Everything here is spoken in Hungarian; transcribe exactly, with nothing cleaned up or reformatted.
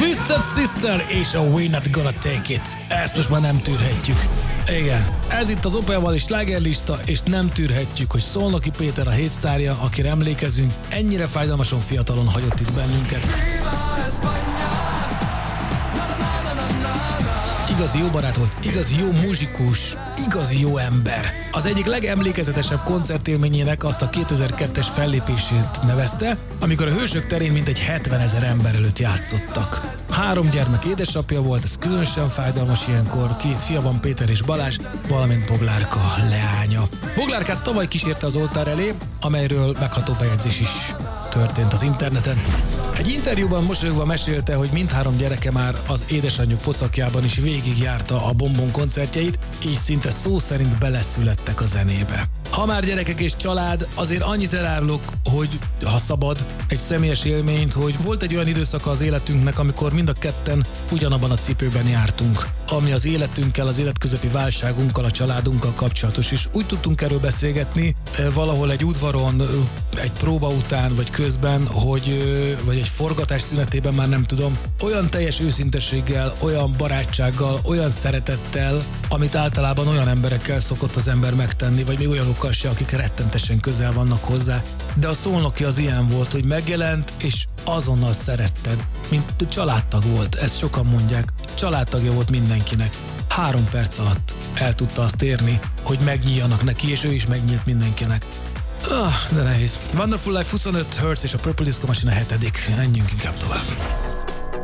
Twisted Sister és a We're Not Gonna Take It. Ezt most már nem tűrhetjük. Igen, ez itt az Opelval slágerlista, és nem tűrhetjük, hogy Szolnoki Péter a hétsztárja, akire emlékezünk, ennyire fájdalmasan fiatalon hagyott itt bennünket. Igazi jó barát volt, igazi jó muzsikus, igazi jó ember. Az egyik legemlékezetesebb koncertélményének azt a kétezer-kettes fellépését nevezte, amikor a Hősök terén mintegy hetvenezer ember előtt játszottak. Három gyermek édesapja volt, ez különösen fájdalmas ilyenkor, két fia van, Péter és Balázs, valamint Boglárka leánya. Boglárkát tavaly kísérte az oltár elé, amelyről megható bejegyzés is történt az interneten. Egy interjúban mosolyogva mesélte, hogy mindhárom gyereke már az édesanyjuk pocakjában is végigjárta a Bombon koncertjeit, így szinte szó szerint beleszülettek a zenébe. Ha már gyerekek és család, azért annyit elárulok, hogy ha szabad, egy személyes élményt, hogy volt egy olyan időszaka az életünknek, amikor mind a ketten ugyanabban a cipőben jártunk, ami az életünkkel, az életközepi válságunkkal, a családunkkal kapcsolatos, és úgy tudtunk erről beszélgetni valahol egy udvaron, egy próba után, vagy közben, hogy, vagy egy forgatás szünetében, már nem tudom, olyan teljes őszintességgel, olyan barátsággal, olyan szeretettel, amit általában olyan emberekkel szokott az ember megtenni, vagy még olyanokkal se, akik rettentesen közel vannak hozzá. De a Szolnoki az ilyen volt, hogy megjelent, és azonnal szeretted, mint családtag volt, ezt sokan mondják, családtagja volt mindenkinek. Három perc alatt el tudta azt érni, hogy megnyíljanak neki, és ő is megnyílt mindenkinek. Ah, de nehéz. Wonderful Life huszonöt Hertz és a Purple Disco Machine a hetedik. Menjünk inkább tovább.